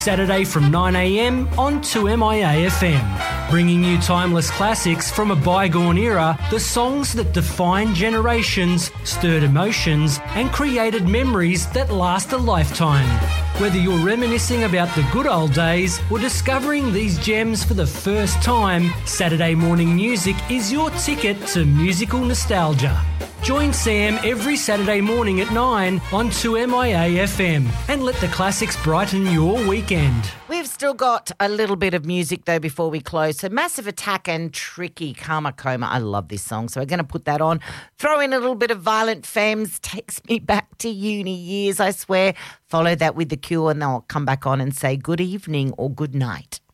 Saturday from 9am on 2MIA FM. Bringing you timeless classics from a bygone era, the songs that defined generations, stirred emotions and created memories that last a lifetime. Whether you're reminiscing about the good old days or discovering these gems for the first time, Saturday Morning Music is your ticket to musical nostalgia. Join Sam every Saturday morning at 9 on 2MIA FM and let the classics brighten your weekend. We've still got a little bit of music, though, before we close. So Massive Attack and Tricky, Karma Coma. I love this song, so we're going to put that on. Throw in a little bit of Violent Femmes. Takes me back to uni years, I swear. Follow that with The Cure, and they'll come back on and say good evening or good night.